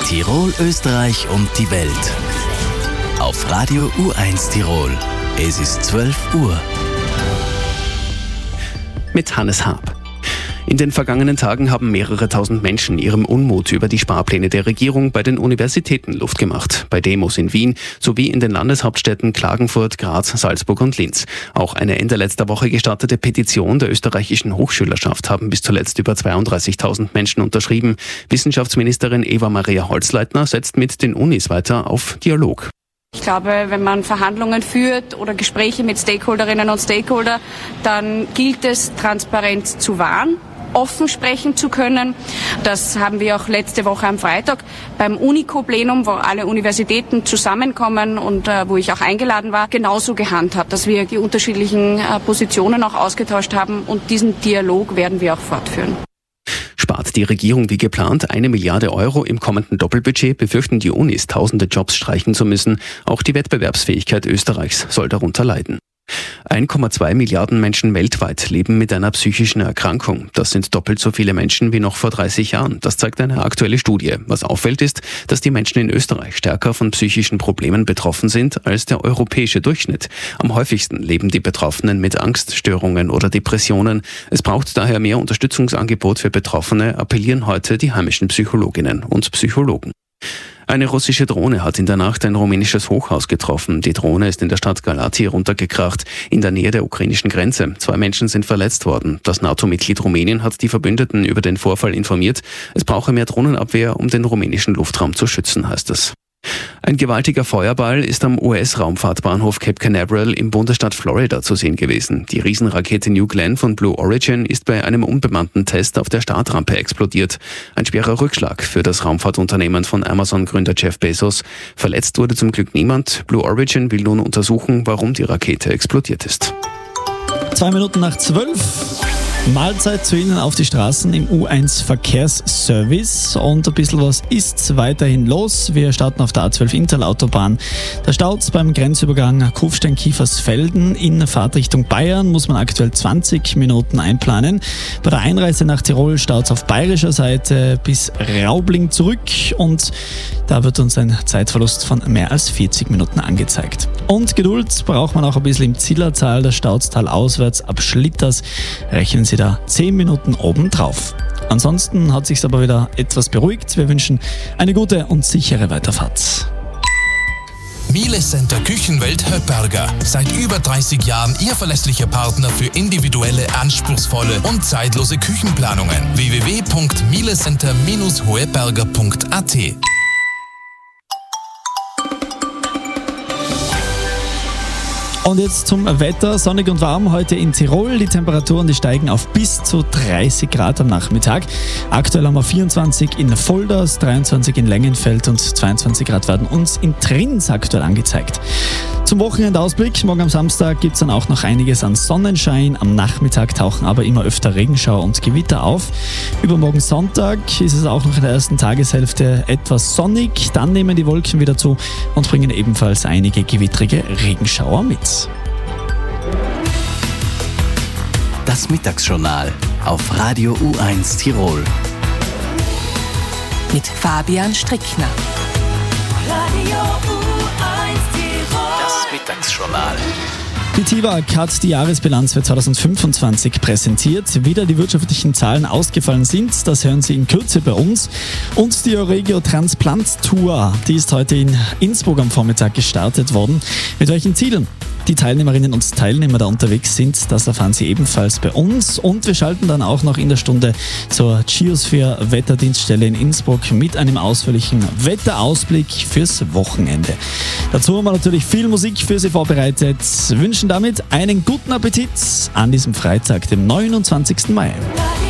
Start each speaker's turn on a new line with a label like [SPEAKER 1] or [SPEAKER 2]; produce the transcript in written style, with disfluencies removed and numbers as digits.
[SPEAKER 1] Tirol, Österreich und die Welt. Auf Radio U1 Tirol. Es ist 12 Uhr.
[SPEAKER 2] Mit Hannes Haab. In den vergangenen Tagen haben mehrere tausend Menschen ihrem Unmut über die Sparpläne der Regierung bei den Universitäten Luft gemacht. Bei Demos in Wien sowie in den Landeshauptstädten Klagenfurt, Graz, Salzburg und Linz. Auch eine Ende letzter Woche gestartete Petition der österreichischen Hochschülerschaft haben bis zuletzt über 32.000 Menschen unterschrieben. Wissenschaftsministerin Eva-Maria Holzleitner setzt mit den Unis weiter auf Dialog.
[SPEAKER 3] Ich glaube, wenn man Verhandlungen führt oder Gespräche mit Stakeholderinnen und Stakeholder, dann gilt es, Transparenz zu wahren, offen sprechen zu können. Das haben wir auch letzte Woche am Freitag beim UNICO-Plenum, wo alle Universitäten zusammenkommen und wo ich auch eingeladen war, genauso gehandhabt, dass wir die unterschiedlichen Positionen auch ausgetauscht haben, und diesen Dialog werden wir auch fortführen.
[SPEAKER 2] Spart die Regierung wie geplant 1 Milliarde Euro im kommenden Doppelbudget, befürchten die Unis, tausende Jobs streichen zu müssen. Auch die Wettbewerbsfähigkeit Österreichs soll darunter leiden. 1,2 Milliarden Menschen weltweit leben mit einer psychischen Erkrankung. Das sind doppelt so viele Menschen wie noch vor 30 Jahren. Das zeigt eine aktuelle Studie. Was auffällt ist, dass die Menschen in Österreich stärker von psychischen Problemen betroffen sind als der europäische Durchschnitt. Am häufigsten leben die Betroffenen mit Angststörungen oder Depressionen. Es braucht daher mehr Unterstützungsangebot für Betroffene, appellieren heute die heimischen Psychologinnen und Psychologen. Eine russische Drohne hat in der Nacht ein rumänisches Hochhaus getroffen. Die Drohne ist in der Stadt Galați runtergekracht, in der Nähe der ukrainischen Grenze. 2 Menschen sind verletzt worden. Das NATO-Mitglied Rumänien hat die Verbündeten über den Vorfall informiert. Es brauche mehr Drohnenabwehr, um den rumänischen Luftraum zu schützen, heißt es. Ein gewaltiger Feuerball ist am US-Raumfahrtbahnhof Cape Canaveral im Bundesstaat Florida zu sehen gewesen. Die Riesenrakete New Glenn von Blue Origin ist bei einem unbemannten Test auf der Startrampe explodiert. Ein schwerer Rückschlag für das Raumfahrtunternehmen von Amazon-Gründer Jeff Bezos. Verletzt wurde zum Glück niemand. Blue Origin will nun untersuchen, warum die Rakete explodiert ist.
[SPEAKER 4] 2 Minuten nach 12. Mahlzeit zu Ihnen auf die Straßen im U1 Verkehrsservice, und ein bisschen was ist weiterhin los. Wir starten auf der A12 Interlautobahn. Da staut beim Grenzübergang Kufstein-Kiefersfelden in Fahrtrichtung Bayern, muss man aktuell 20 Minuten einplanen. Bei der Einreise nach Tirol staut es auf bayerischer Seite bis Raubling zurück, und da wird uns ein Zeitverlust von mehr als 40 Minuten angezeigt. Und Geduld braucht man auch ein bisschen im Zillertal, das Stautztal auswärts ab Schlitters. Rechnen Sie da 10 Minuten obendrauf. Ansonsten hat sich's aber wieder etwas beruhigt. Wir wünschen eine gute und sichere Weiterfahrt.
[SPEAKER 5] Miele Center Küchenwelt Höpperger. Seit über 30 Jahren Ihr verlässlicher Partner für individuelle, anspruchsvolle und zeitlose Küchenplanungen. www.mielecenter-hoeberger.at.
[SPEAKER 4] Und jetzt zum Wetter. Sonnig und warm heute in Tirol. Die Temperaturen, die steigen auf bis zu 30 Grad am Nachmittag. Aktuell haben wir 24 in Volders, 23 in Längenfeld und 22 Grad werden uns in Trins aktuell angezeigt. Zum Wochenendausblick. Morgen am Samstag gibt es dann auch noch einiges an Sonnenschein. Am Nachmittag tauchen aber immer öfter Regenschauer und Gewitter auf. Übermorgen Sonntag ist es auch noch in der ersten Tageshälfte etwas sonnig. Dann nehmen die Wolken wieder zu und bringen ebenfalls einige gewittrige Regenschauer mit.
[SPEAKER 1] Das Mittagsjournal auf Radio U1 Tirol.
[SPEAKER 6] Mit Fabian Strickner.
[SPEAKER 7] Radio U1 Tirol.
[SPEAKER 1] Das Mittagsjournal.
[SPEAKER 4] Die TIWAG hat die Jahresbilanz für 2025 präsentiert. Wie da die wirtschaftlichen Zahlen ausgefallen sind, das hören Sie in Kürze bei uns. Und die Euregio Transplant Tour, die ist heute in Innsbruck am Vormittag gestartet worden. Mit welchen Zielen die Teilnehmerinnen und Teilnehmer da unterwegs sind, das erfahren Sie ebenfalls bei uns. Und wir schalten dann auch noch in der Stunde zur Geosphere Wetterdienststelle in Innsbruck mit einem ausführlichen Wetterausblick fürs Wochenende. Dazu haben wir natürlich viel Musik für Sie vorbereitet. Wir wünschen damit einen guten Appetit an diesem Freitag, dem 29. Mai.